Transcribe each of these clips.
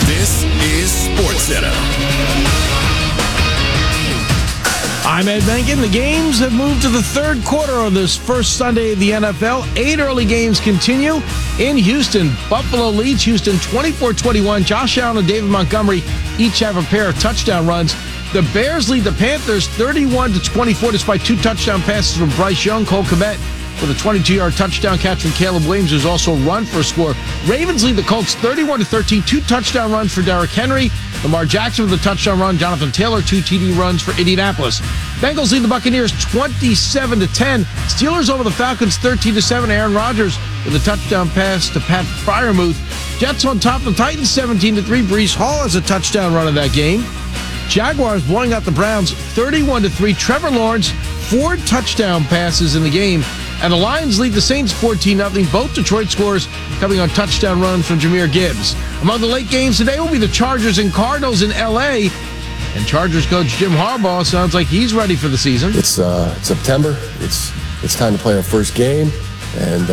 This is SportsCenter. I'm Ed Benkin. The games have moved to the third quarter of this first Sunday of the NFL. 8 early games continue in Houston. Buffalo leads Houston 24-21. Josh Allen and David Montgomery each have a pair of touchdown runs. The Bears lead the Panthers 31-24 despite 2 touchdown passes from Bryce Young. Cole Kmet with a 22-yard touchdown catch from Caleb Williams, who's also run for a score. Ravens lead the Colts 31-13. 2 touchdown runs for Derrick Henry. Lamar Jackson with a touchdown run. Jonathan Taylor, 2 TD runs for Indianapolis. Bengals lead the Buccaneers 27-10. Steelers over the Falcons 13-7. Aaron Rodgers with a touchdown pass to Pat Freiermuth. Jets on top of the Titans 17-3. Breece Hall has a touchdown run in that game. Jaguars blowing out the Browns 31-3. Trevor Lawrence, 4 touchdown passes in the game. And the Lions lead the Saints 14-0. Both Detroit scores coming on touchdown runs from Jahmyr Gibbs. Among the late games today will be the Chargers and Cardinals in L.A. And Chargers coach Jim Harbaugh sounds like he's ready for the season. It's September. It's time to play our first game. And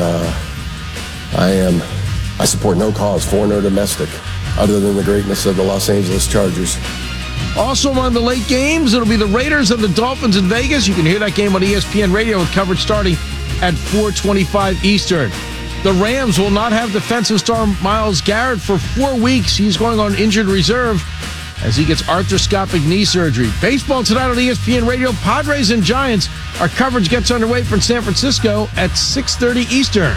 I support no cause, foreign or domestic, other than the greatness of the Los Angeles Chargers. Also among the late games, it'll be the Raiders and the Dolphins in Vegas. You can hear that game on ESPN Radio with coverage starting at 4:25 Eastern. The Rams will not have defensive star Myles Garrett for 4 weeks. He's going on injured reserve as he gets arthroscopic knee surgery. Baseball tonight on ESPN Radio. Padres and Giants. Our coverage gets underway from San Francisco at 6:30 Eastern.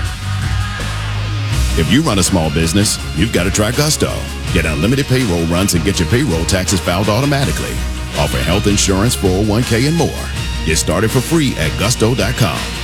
If you run a small business, you've got to try Gusto. Get unlimited payroll runs and get your payroll taxes filed automatically. Offer health insurance, 401k, and more. Get started for free at gusto.com.